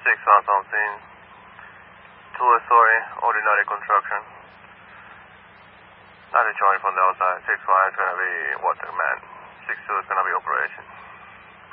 6-1 something. Two-story, ordinary construction. Nothing showing from the outside. 6-1 is going to be waterman. 6-2 is going to be operation.